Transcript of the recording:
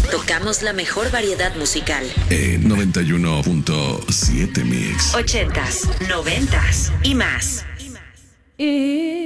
Tocamos la mejor variedad musical. En 91.7 Mix. 80s, 90s y más.